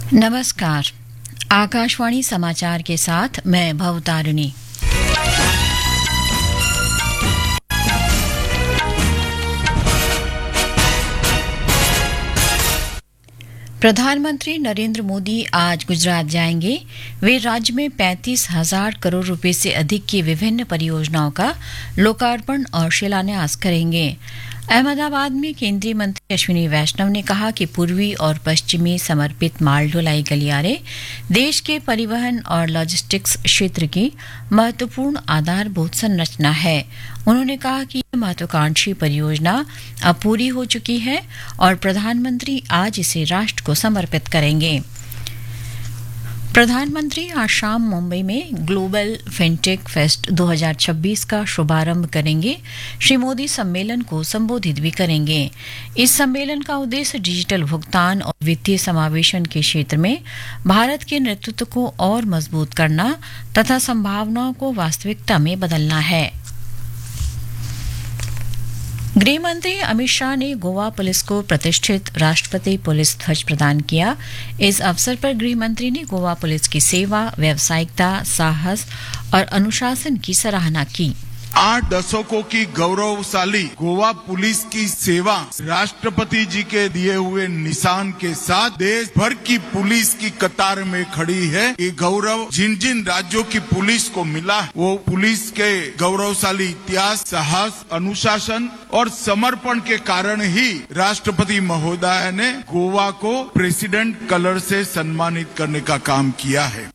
नमस्कार। आकाशवाणी समाचार के साथ मैं भवतारिणी। प्रधानमंत्री नरेंद्र मोदी आज गुजरात जाएंगे। वे राज्य में 35,000 करोड़ रुपए से अधिक की विभिन्न परियोजनाओं का लोकार्पण और शिलान्यास करेंगे। अहमदाबाद में केंद्रीय मंत्री अश्विनी वैष्णव ने कहा कि पूर्वी और पश्चिमी समर्पित माल ढुलाई गलियारे देश के परिवहन और लॉजिस्टिक्स क्षेत्र की महत्वपूर्ण आधारभूत संरचना है। उन्होंने कहा कि यह महत्वाकांक्षी परियोजना अब पूरी हो चुकी है और प्रधानमंत्री आज इसे राष्ट्र को समर्पित करेंगे। प्रधानमंत्री आज शाम मुंबई में ग्लोबल फिनटेक फेस्ट 2026 का शुभारंभ करेंगे। श्री मोदी सम्मेलन को संबोधित भी करेंगे। इस सम्मेलन का उद्देश्य डिजिटल भुगतान और वित्तीय समावेशन के क्षेत्र में भारत के नेतृत्व को और मजबूत करना तथा संभावनाओं को वास्तविकता में बदलना है। गृह मंत्री अमित शाह ने गोवा पुलिस को प्रतिष्ठित राष्ट्रपति पुलिस ध्वज प्रदान किया। इस अवसर पर गृह मंत्री ने गोवा पुलिस की सेवा, व्यावसायिकता, साहस और अनुशासन की सराहना की। 8 दशकों की गौरवशाली गोवा पुलिस की सेवा राष्ट्रपति जी के दिए हुए निशान के साथ देश भर की पुलिस की कतार में खड़ी है। ये गौरव जिन जिन राज्यों की पुलिस को मिला, वो पुलिस के गौरवशाली इतिहास, साहस, अनुशासन और समर्पण के कारण ही राष्ट्रपति महोदय ने गोवा को प्रेसिडेंट कलर से सम्मानित करने का काम किया है।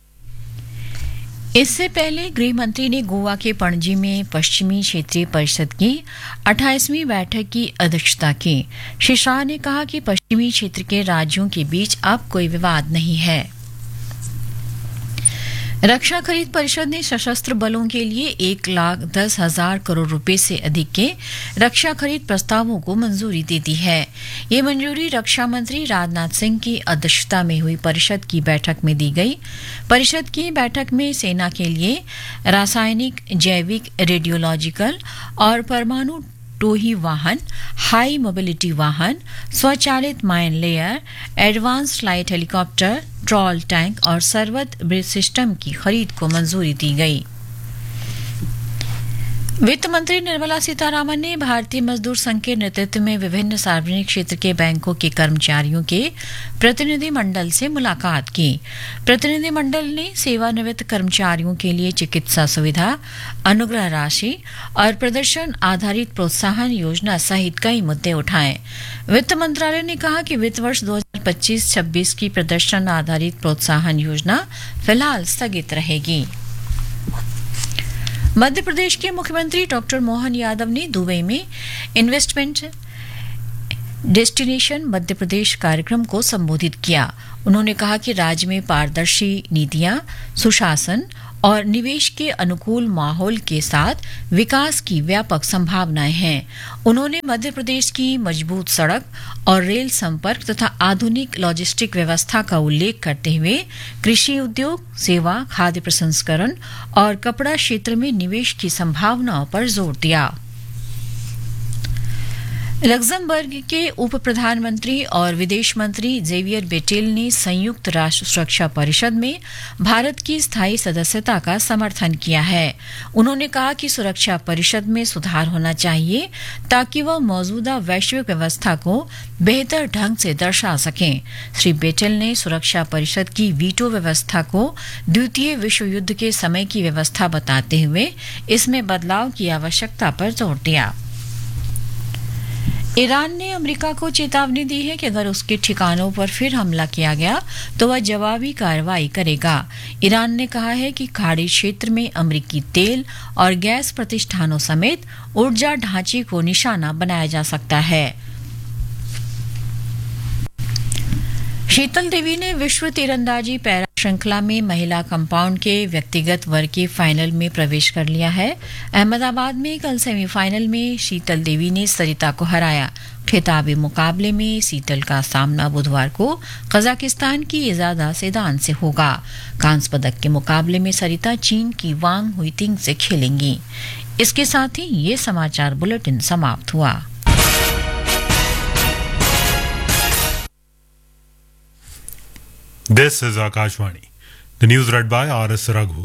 इससे पहले गृह मंत्री ने गोवा के पणजी में पश्चिमी क्षेत्रीय परिषद की 28वीं बैठक की अध्यक्षता की। श्री शाह ने कहा कि पश्चिमी क्षेत्र के राज्यों के बीच अब कोई विवाद नहीं है। रक्षा खरीद परिषद ने सशस्त्र बलों के लिए 1,10,000 करोड़ रुपए से अधिक के रक्षा खरीद प्रस्तावों को मंजूरी दे दी है। ये मंजूरी रक्षा मंत्री राजनाथ सिंह की अध्यक्षता में हुई परिषद की बैठक में दी गई। परिषद की बैठक में सेना के लिए रासायनिक, जैविक, रेडियोलॉजिकल और परमाणु टोही वाहन, हाई मोबिलिटी वाहन, स्वचालित mine layer, advanced light helicopter, troll tank और सर्वत ब्रिज सिस्टम की खरीद को मंजूरी दी गई। वित्त मंत्री निर्मला सीतारामन ने भारतीय मजदूर संघ के नेतृत्व में विभिन्न सार्वजनिक क्षेत्र के बैंकों के कर्मचारियों के प्रतिनिधि मंडल से मुलाकात की। प्रतिनिधि मंडल ने सेवानिवृत्त कर्मचारियों के लिए चिकित्सा सुविधा, अनुग्रह राशि और प्रदर्शन आधारित प्रोत्साहन योजना सहित कई मुद्दे उठाए। वित्त मंत्रालय ने कहा कि वित्त वर्ष 2025-26 की प्रदर्शन आधारित प्रोत्साहन योजना फिलहाल स्थगित रहेगी। मध्य प्रदेश के मुख्यमंत्री डॉक्टर मोहन यादव ने दुबई में इन्वेस्टमेंट डेस्टिनेशन मध्य प्रदेश कार्यक्रम को संबोधित किया। उन्होंने कहा कि राज्य में पारदर्शी नीतियां, सुशासन और निवेश के अनुकूल माहौल के साथ विकास की व्यापक संभावनाएं हैं। उन्होंने मध्य प्रदेश की मजबूत सड़क और रेल संपर्क तथा आधुनिक लॉजिस्टिक व्यवस्था का उल्लेख करते हुए कृषि उद्योग, सेवा, खाद्य प्रसंस्करण और कपड़ा क्षेत्र में निवेश की संभावनाओं पर जोर दिया। लग्जमबर्ग के उप प्रधानमंत्री और विदेश मंत्री जेवियर बेटेल ने संयुक्त राष्ट्र सुरक्षा परिषद में भारत की स्थायी सदस्यता का समर्थन किया है। उन्होंने कहा कि सुरक्षा परिषद में सुधार होना चाहिए ताकि वह मौजूदा वैश्विक व्यवस्था को बेहतर ढंग से दर्शा सकें। श्री बेटेल ने सुरक्षा परिषद की वीटो व्यवस्था को द्वितीय विश्व युद्ध के समय की व्यवस्था बताते हुए इसमें बदलाव की आवश्यकता पर जोर दिया। ईरान ने अमेरिका को चेतावनी दी है कि अगर उसके ठिकानों पर फिर हमला किया गया तो वह जवाबी कार्रवाई करेगा। ईरान ने कहा है कि खाड़ी क्षेत्र में अमेरिकी तेल और गैस प्रतिष्ठानों समेत ऊर्जा ढांचे को निशाना बनाया जा सकता है। शीतल देवी ने विश्व तीरंदाजी पैरा श्रृंखला में महिला कंपाउंड के व्यक्तिगत वर्ग के फाइनल में प्रवेश कर लिया है। अहमदाबाद में कल सेमीफाइनल में शीतल देवी ने सरिता को हराया। खिताबी मुकाबले में शीतल का सामना बुधवार को कजाकिस्तान की इजादा सेदान से होगा। कांस्य पदक के मुकाबले में सरिता चीन की वांग हुइतिंग से खेलेंगी। इसके साथ ही ये समाचार बुलेटिन समाप्त हुआ। This is Akashvani. The news read by R.S. Raghu.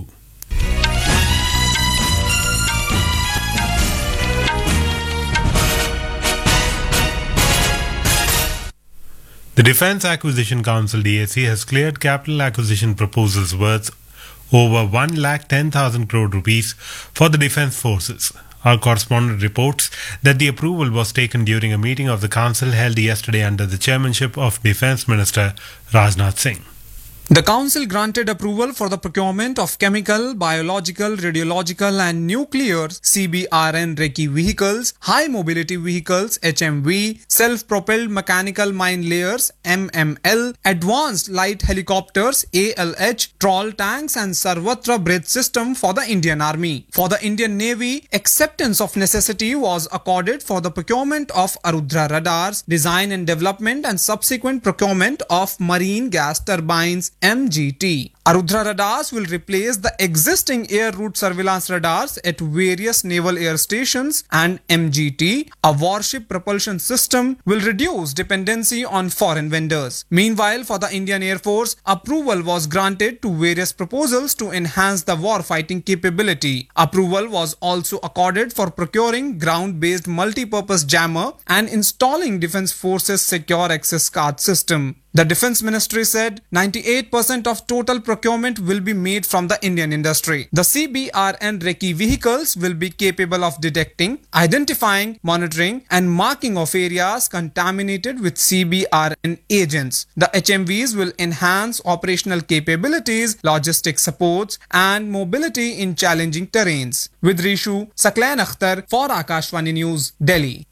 The Defence Acquisition Council (DAC) has cleared capital acquisition proposals worth over 1,10,000 crore rupees for the defence forces. Our correspondent reports that the approval was taken during a meeting of the council held yesterday under the chairmanship of Defence Minister Rajnath Singh. The council granted approval for the procurement of chemical, biological, radiological and nuclear CBRN Recce vehicles, high mobility vehicles HMV, self-propelled mechanical mine layers MML, advanced light helicopters ALH, trawl tanks and Sarvatra bridge system for the Indian Army. For the Indian Navy, acceptance of necessity was accorded for the procurement of Arudhra radars, design and development and subsequent procurement of marine gas turbines MGT. Arudhra radars will replace the existing air route surveillance radars at various naval air stations, and MGT, a warship propulsion system, will reduce dependency on foreign vendors. Meanwhile, for the Indian Air Force, approval was granted to various proposals to enhance the war-fighting capability. Approval was also accorded for procuring ground-based multi-purpose jammer and installing Defence Forces Secure Access Card system. The Defence Ministry said 98% of total procurement will be made from the Indian industry. The CBRN Recce vehicles will be capable of detecting, identifying, monitoring and marking of areas contaminated with CBRN agents. The HMVs will enhance operational capabilities, logistic supports and mobility in challenging terrains. With Rishu, Saklan Akhtar for Akashvani News, Delhi.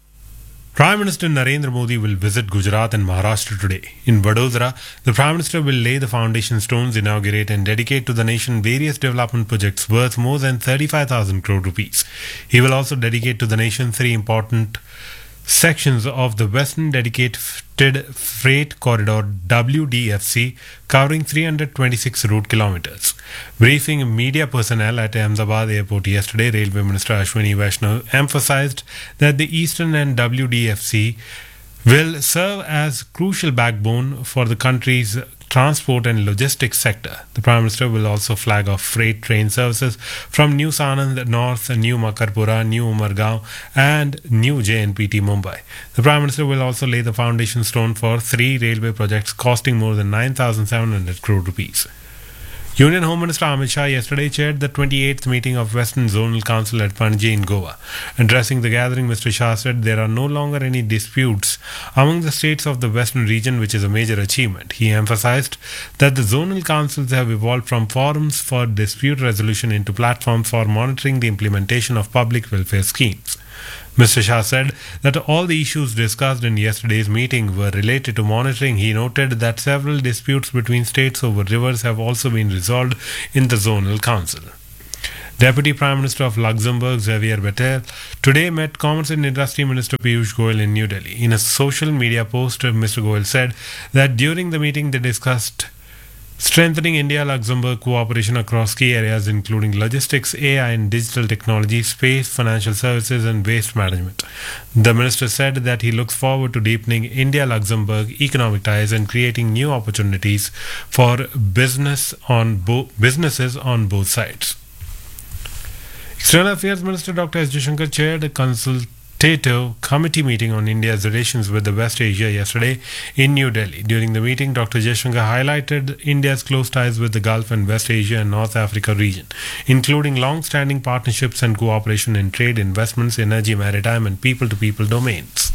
Prime Minister Narendra Modi will visit Gujarat and Maharashtra today. In Vadodara, the Prime Minister will lay the foundation stones, inaugurate and dedicate to the nation various development projects worth more than 35,000 crore rupees. He will also dedicate to the nation 3 important sections of the Western Dedicated Freight Corridor WDFC, covering 326 route kilometers. Briefing media personnel at Ahmedabad Airport yesterday, Railway Minister Ashwini Vaishnaw emphasized that the Eastern and WDFC will serve as crucial backbone for the country's transport and logistics sector. The Prime Minister will also flag off freight train services from New Sanand North, New Makarpura, New Umargaon and New JNPT Mumbai. The Prime Minister will also lay the foundation stone for 3 railway projects costing more than 9,700 crore rupees. Union Home Minister Amit Shah yesterday chaired the 28th meeting of Western Zonal Council at Panaji in Goa. Addressing the gathering, Mr. Shah said there are no longer any disputes among the states of the Western region, which is a major achievement. He emphasized that the zonal councils have evolved from forums for dispute resolution into platforms for monitoring the implementation of public welfare schemes. Mr. Shah said that all the issues discussed in yesterday's meeting were related to monitoring. He noted that several disputes between states over rivers have also been resolved in the Zonal Council. Deputy Prime Minister of Luxembourg, Xavier Bettel, today met Commerce and Industry Minister Piyush Goyal in New Delhi. In a social media post, Mr. Goyal said that during the meeting they discussed strengthening India-Luxembourg cooperation across key areas including logistics, AI and digital technology, space, financial services and waste management. The minister said that he looks forward to deepening India-Luxembourg economic ties and creating new opportunities for businesses on both sides. External Affairs Minister Dr. S. Jaishankar chaired a consultative committee meeting on India's relations with the West Asia yesterday in New Delhi. During the meeting, Dr. Jaishankar highlighted India's close ties with the Gulf and West Asia and North Africa region, including long-standing partnerships and cooperation in trade, investments, energy, maritime and people-to-people domains.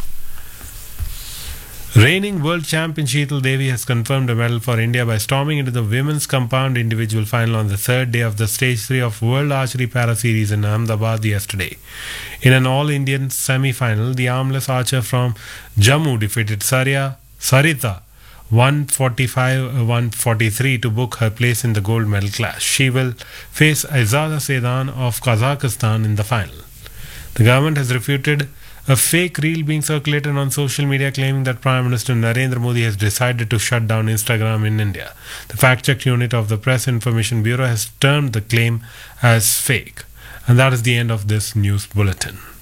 Reigning world champion Sheetal Devi has confirmed a medal for India by storming into the women's compound individual final on the 3rd day of the Stage 3 of World Archery Para Series in Ahmedabad yesterday. In an all-Indian semi-final, the armless archer from Jammu defeated Sarita 145-143 to book her place in the gold medal clash. She will face Aizada Sedan of Kazakhstan in the final. The government has refuted a fake reel being circulated on social media claiming that Prime Minister Narendra Modi has decided to shut down Instagram in India. The fact-check unit of the Press Information Bureau has termed the claim as fake. And that is the end of this news bulletin.